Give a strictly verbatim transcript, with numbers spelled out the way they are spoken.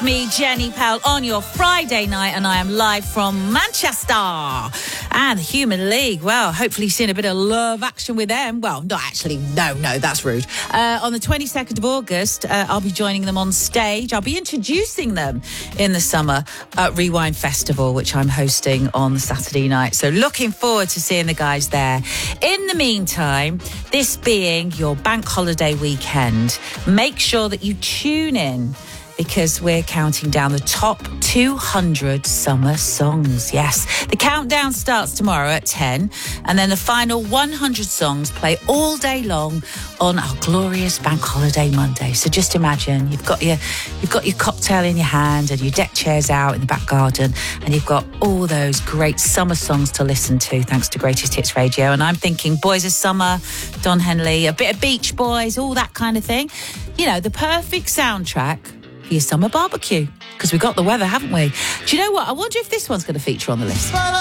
Me, Jenny Powell, on your Friday night, and I am live from Manchester. And the Human League, well, hopefully seeing a bit of love action with them. Well, not actually, no, no, that's rude. Uh, on the twenty-second of August, uh, I'll be joining them on stage. I'll be introducing them in the summer at Rewind Festival, which I'm hosting on the Saturday night. So looking forward to seeing the guys there. In the meantime, this being your bank holiday weekend, make sure that you tune in, because we're counting down the top two hundred summer songs. Yes, the countdown starts tomorrow at ten, and then the final one hundred songs play all day long on our glorious Bank Holiday Monday. So just imagine you've got your you've got your cocktail in your hand and your deck chairs out in the back garden, and you've got all those great summer songs to listen to thanks to Greatest Hits Radio. And I'm thinking Boys of Summer, Don Henley, a bit of Beach Boys, all that kind of thing. You know, the perfect soundtrack your summer barbecue, because we've got the weather, haven't we? Do you know what? I wonder if this one's going to feature on the list.